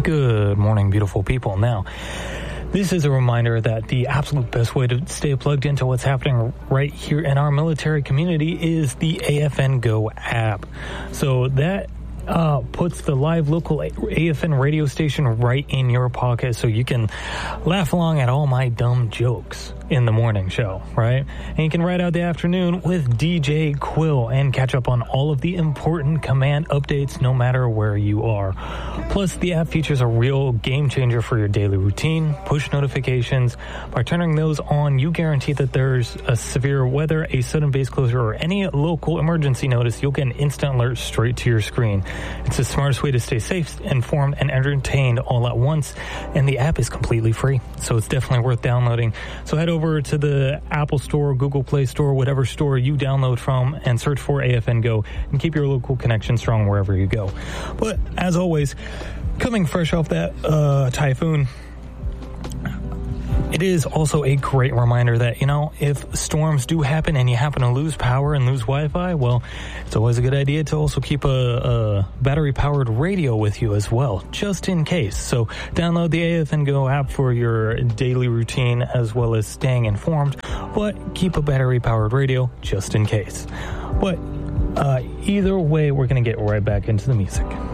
Good morning, beautiful people. Now, this is a reminder that the absolute best way to stay plugged into what's happening right here in our military community is the AFN Go app. So that puts the live local AFN radio station right in your pocket so you can laugh along at all my dumb jokes in the morning show, right? And you can ride out the afternoon with DJ Quill and catch up on all of the important command updates no matter where you are. Plus, the app features a real game changer for your daily routine, push notifications. By turning those on, you guarantee that there's a severe weather, a sudden base closure, or any local emergency notice, you'll get an instant alert straight to your screen. It's the smartest way to stay safe, informed, and entertained all at once, and the app is completely free, so it's definitely worth downloading. So head over to the Apple Store, Google Play Store, whatever store you download from, and search for AFN Go, and keep your local connection strong wherever you go. But as always, coming fresh off that typhoon, it is also a great reminder that, you know, if storms do happen and you happen to lose power and lose Wi-Fi, well, it's always a good idea to also keep a battery-powered radio with you as well, just in case. So download the AFN Go app for your daily routine as well as staying informed, but keep a battery-powered radio just in case. But either way, we're going to get right back into the music.